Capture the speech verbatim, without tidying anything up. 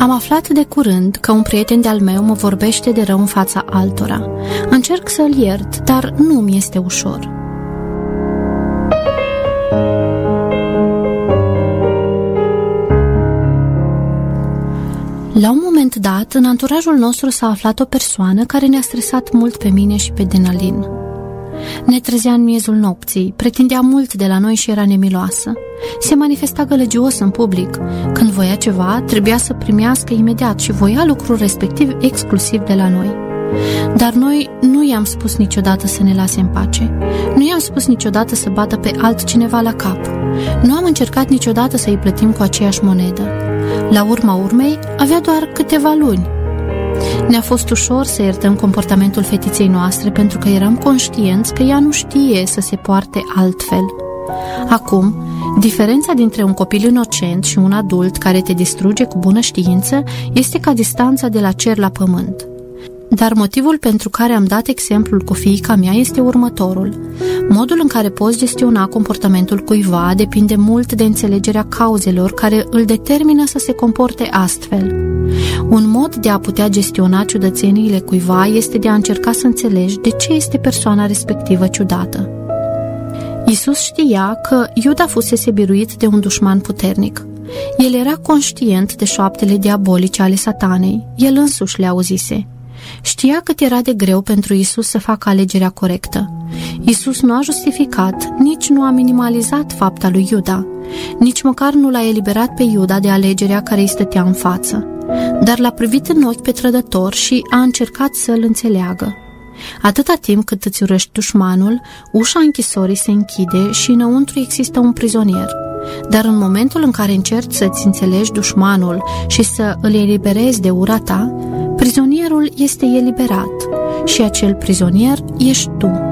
Am aflat de curând că un prieten de-al meu mă vorbește de rău în fața altora. Încerc să-l iert, dar nu mi este ușor. La un moment dat, în anturajul nostru s-a aflat o persoană care ne-a stresat mult pe mine și pe Denalin. Ne trezea în miezul nopții, pretindea mult de la noi și era nemiloasă. Se manifesta gălăgios în public. Când voia ceva, trebuia să primească imediat și voia lucrul respectiv exclusiv de la noi. Dar noi nu i-am spus niciodată să ne lase în pace. Nu i-am spus niciodată să bată pe altcineva la cap. Nu am încercat niciodată să îi plătim cu aceeași monedă. La urma urmei, avea doar câteva luni. Ne-a fost ușor să iertăm comportamentul fetiței noastre pentru că eram conștienți că ea nu știe să se poarte altfel. Acum, diferența dintre un copil inocent și un adult care te distruge cu bună știință este ca distanța de la cer la pământ. Dar motivul pentru care am dat exemplul cu fiica mea este următorul. Modul în care poți gestiona comportamentul cuiva depinde mult de înțelegerea cauzelor care îl determină să se comporte astfel. Un mod de a putea gestiona ciudățeniile cuiva este de a încerca să înțelegi de ce este persoana respectivă ciudată. Iisus știa că Iuda fusese biruit de un dușman puternic. El era conștient de șoaptele diabolice ale satanei, el însuși le auzise. Știa cât era de greu pentru Iisus să facă alegerea corectă. Iisus nu a justificat, nici nu a minimalizat fapta lui Iuda, nici măcar nu l-a eliberat pe Iuda de alegerea care îi stătea în față, dar l-a privit în ochi pe trădător și a încercat să-l înțeleagă. Atâta timp cât îți urăști dușmanul, ușa închisorii se închide și înăuntru există un prizonier. Dar în momentul în care încerci să-ți înțelegi dușmanul și să îl eliberezi de ura ta, prizonierul este eliberat și acel prizonier ești tu.